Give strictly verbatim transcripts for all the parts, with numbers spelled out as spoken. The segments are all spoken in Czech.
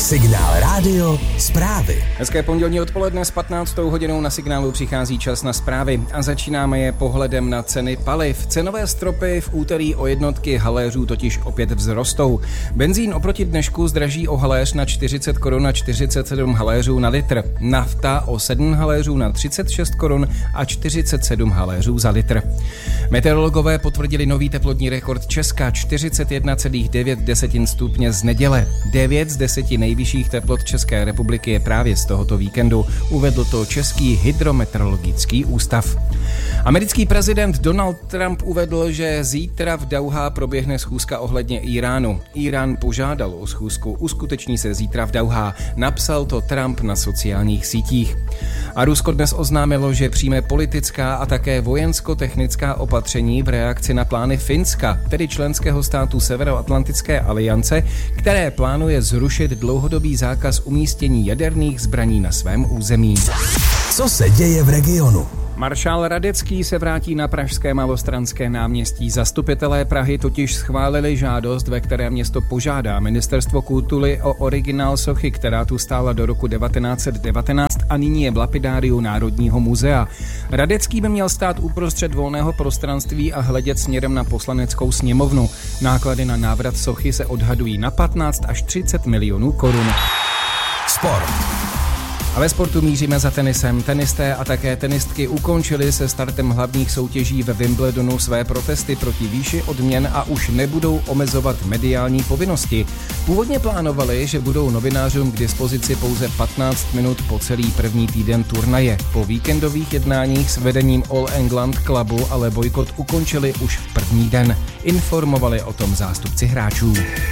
Signál rádio zprávy. Hezké pondělní odpoledne s patnáctou hodinou na Signálu přichází čas na zprávy a začínáme je pohledem na ceny paliv. Cenové stropy v úterý o jednotky haléřů totiž opět vzrostou. Benzín oproti dnešku zdraží o haléř na čtyřicet korun na čtyřicet sedm haléřů na litr. Nafta o sedm haléřů na třicet šest korun a čtyřicet sedm haléřů za litr. Meteorologové potvrdili nový teplotní rekord Česka čtyřicet jedna celá devět stupně z neděle. devět z deseti nejvyšších teplot České republiky je právě z tohoto víkendu, uvedl to Český hydrometeorologický ústav. Americký prezident Donald Trump uvedl, že zítra v Dauhá proběhne schůzka ohledně Íránu. Írán požádal o schůzku, uskuteční se zítra v Dauhá, napsal to Trump na sociálních sítích. A Rusko dnes oznámilo, že přijme politická a také vojensko-technická opatření v reakci na plány Finska, tedy členského státu Severoatlantické aliance, které plánuje zrušit dlouhodobý zákaz umístění jaderných zbraní na svém území. Co se děje v regionu? Maršál Radecký se vrátí na pražské Malostranské náměstí. Zastupitelé Prahy totiž schválili žádost, ve které město požádá Ministerstvo kultury o originál sochy, která tu stála do roku devatenáct set devatenáct a nyní je v lapidáriu Národního muzea. Radecký by měl stát uprostřed volného prostranství a hledět směrem na Poslaneckou sněmovnu. Náklady na návrat sochy se odhadují na patnáct až třicet milionů korun. Sport. A ve sportu míříme za tenisem. Tenisté a také tenistky ukončili se startem hlavních soutěží ve Wimbledonu své protesty proti výši odměn a už nebudou omezovat mediální povinnosti. Původně plánovali, že budou novinářům k dispozici pouze patnáct minut po celý první týden turnaje. Po víkendových jednáních s vedením All England Clubu ale bojkot ukončili už v první den. Informovali o tom zástupci hráčů.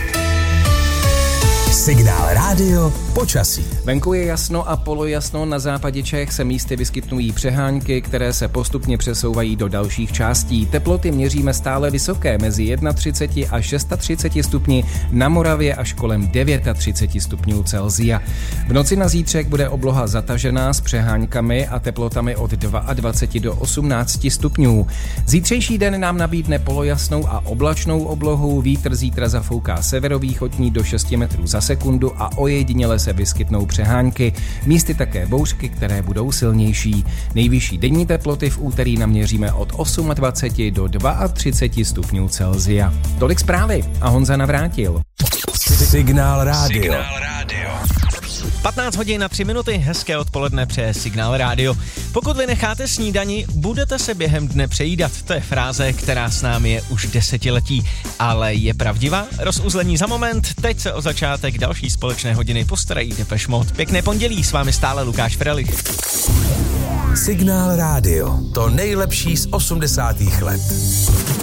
Signál rádio počasí. Venku je jasno a polojasno, na západě Čech se místy vyskytnují přehánky, které se postupně přesouvají do dalších částí. Teploty měříme stále vysoké, mezi třicet jedna a třicet šest stupni, na Moravě až kolem třicet devět stupňů Celsia. V noci na zítřek bude obloha zatažená s přeháňkami a teplotami od dvacet dva do osmnácti stupňů. Zítřejší den nám nabídne polojasnou a oblačnou oblohu, vítr zítra zafouká severovýchodní do šesti metrů za sekundu a ojediněle se vyskytnou přehánky. Místy také bouřky, které budou silnější. Nejvyšší denní teploty v úterý naměříme od dvacet osm do třicet dva stupňů Celsia. Tolik zprávy a Honza Navrátil. Signál rádio. Signál rádio. patnáct hodin na tři minuty, hezké odpoledne přeje Signál rádio. Pokud vy necháte snídani, budete se během dne přejídat. To je fráze, která s námi je už desetiletí, ale je pravdivá? Rozuzlení za moment, teď se o začátek další společné hodiny postarají Depeche Mode. Pěkné pondělí, s vámi stále Lukáš Frelich. Signál rádio, to nejlepší z osmdesátých let.